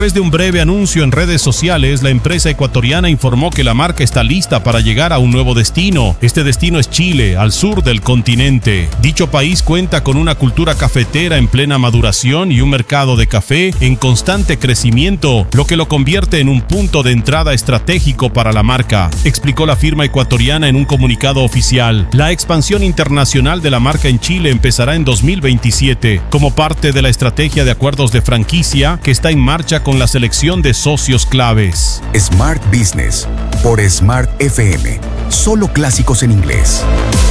Después de un breve anuncio en redes sociales, la empresa ecuatoriana informó que la marca está lista para llegar a un nuevo destino. Este destino es Chile, al sur del continente. Dicho país cuenta con una cultura cafetera en plena maduración y un mercado de café en constante crecimiento, lo que lo convierte en un punto de entrada estratégico para la marca, explicó la firma ecuatoriana en un comunicado oficial. La expansión internacional de la marca en Chile empezará en 2027, como parte de la estrategia de acuerdos de franquicia que está en marcha con la selección de socios claves. Smart Business por Smart FM. Solo clásicos en inglés.